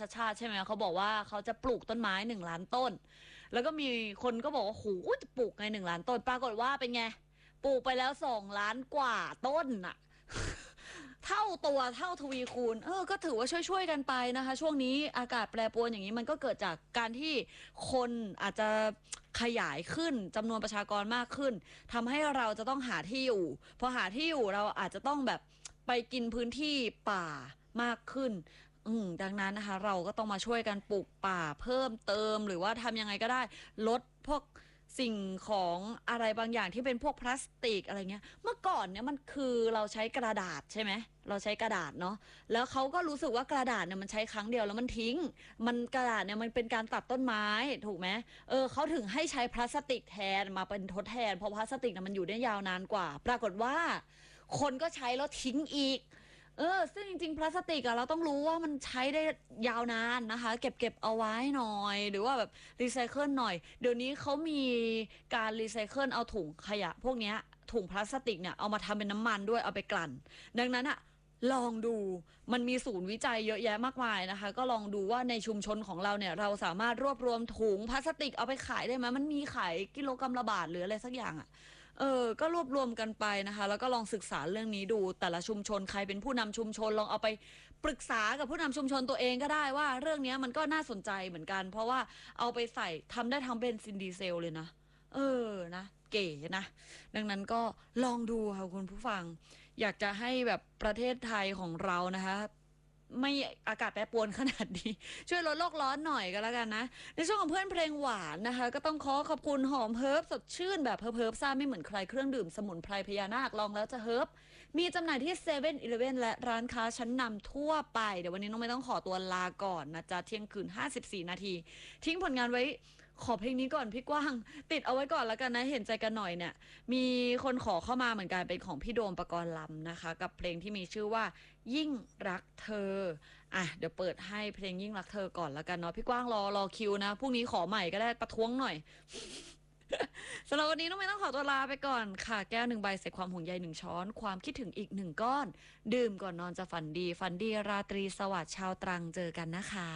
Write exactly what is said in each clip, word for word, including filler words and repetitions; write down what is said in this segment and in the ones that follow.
ชาติชาติใช่ไหมเขาบอกว่าเขาจะปลูกต้นไม้หนึ่งล้านต้นแล้วก็มีคนก็บอกว่าโหจะปลูกไงหนึ่งล้านต้นปรากฏว่าเป็นไงปลูกไปแล้วสองล้านกว่าต้นน่ะ เท่าตัวเท่าทวีคูณเออก็ถือว่าช่วยๆกันไปนะคะช่วงนี้อากาศแปรปรวนอย่างนี้มันก็เกิดจากการที่คนอาจจะขยายขึ้นจำนวนประชากรมากขึ้นทำให้เราจะต้องหาที่อยู่พอหาที่อยู่เราอาจจะต้องแบบไปกินพื้นที่ป่ามากขึ้นอืมดังนั้นนะคะเราก็ต้องมาช่วยกันปลูกป่าเพิ่มเติมหรือว่าทำยังไงก็ได้ลดพวกสิ่งของอะไรบางอย่างที่เป็นพวกพลาสติกอะไรเงี้ยเมื่อก่อนเนี่ยมันคือเราใช้กระดาษใช่ไหมเราใช้กระดาษเนาะแล้วเขาก็รู้สึกว่ากระดาษเนี่ยมันใช้ครั้งเดียวแล้วมันทิ้งมันกระดาษเนี่ยมันเป็นการตัดต้นไม้ถูกไหมเออเขาถึงให้ใช้พลาสติกแทนมาเป็นทดแทนเพราะพลาสติกเนี่ยมันอยู่ได้ยาวนานกว่าปรากฏว่าคนก็ใช้แล้วทิ้งอีกเออซึ่งจริงๆพลาสติกอะเราต้องรู้ว่ามันใช้ได้ยาวนานนะคะเก็บเก็บเอาไว้หน่อยหรือว่าแบบรีไซเคิลหน่อยเดี๋ยวนี้เขามีการรีไซเคิลเอาถุงขยะพวกเนี้ยถุงพลาสติกเนี่ยเอามาทำเป็นน้ำมันด้วยเอาไปกลั่นดังนั้นอะลองดูมันมีศูนย์วิจัยเยอะแยะมากมายนะคะก็ลองดูว่าในชุมชนของเราเนี่ยเราสามารถรวบรวมถุงพลาสติกเอาไปขายได้ไหมมันมีขายกิโลกรัมละบาทหรืออะไรสักอย่างอะเออก็รวบรวมกันไปนะคะแล้วก็ลองศึกษาเรื่องนี้ดูแต่ละชุมชนใครเป็นผู้นำชุมชนลองเอาไปปรึกษากับผู้นำชุมชนตัวเองก็ได้ว่าเรื่องนี้มันก็น่าสนใจเหมือนกันเพราะว่าเอาไปใส่ทำได้ทั้งเบนซินดีเซลเลยนะเออนะเก๋นะดังนั้นก็ลองดูค่ะคุณผู้ฟังอยากจะให้แบบประเทศไทยของเรานะคะไม่อากาศแปรปรวนขนาดนี้ช่วยลดโลกร้อนหน่อยก็แล้วกันนะในช่วงของเพื่อนเพลงหวานนะคะก็ต้องขอขอบคุณหอมเฮิร์บสดชื่นแบบเฮิร์บเฮิร์บซ่าไม่เหมือนใครเครื่องดื่มสมุนไพรพญานาคลองแล้วจะเฮิร์บมีจำหน่ายที่เซเว่นอีเลฟเว่นและร้านค้าชั้นนำทั่วไปเดี๋ยววันนี้น้องไม่ต้องขอตัวลาก่อนนะจ๊ะเที่ยงคืนห้าสิบสี่นาทีทิ้งผลงานไว้ขอเพลงนี้ก่อนพี่กว้างติดเอาไว้ก่อนแล้วกันนะเห็นใจกันหน่อยเนี่ยมีคนขอเข้ามาเหมือนกันเป็นของพี่โดมปกรณ์ลำนะคะกับเพลงที่มีชื่อว่ายิ่งรักเธออ่ะเดี๋ยวเปิดให้เพลงยิ่งรักเธอก่อนแล้วกันเนาะพี่กว้างรอรอคิวนะพรุ่งนี้ขอใหม่ก็ได้ประท้วงหน่อย สำหรับวันนี้น้องไม่ต้องขอตัวลาไปก่อนค่ะแก้วหนึ่งใบใส่ความห่วงใยหนึ่งช้อนความคิดถึงอีกหนึ่งก้อนดื่มก่อนนอนจะฝันดีฝันดีราตรีสวัสดิ์ชาวตรังเจอกันนะคะ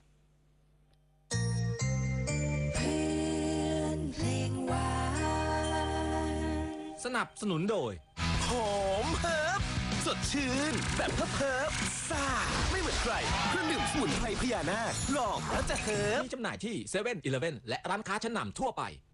สนับสนุนโดยหอมเฮิร์บสดชื่นแบบเฮิร์บเฮิร์บซ่าไม่เหมือนใครเครื่องดื่มสมุนไพรพญานาคลองแล้วจะเฮิร์บมีจำหน่ายที่เซเว่นอีเลฟเว่นและร้านค้าชั้นนำทั่วไป